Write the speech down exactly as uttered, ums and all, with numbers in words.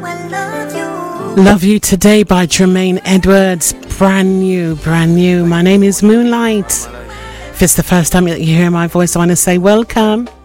Love You Today by Jermaine Edwards. Brand new, brand new. My name is Moonlight. If it's the first time that you hear my voice, I want to say welcome.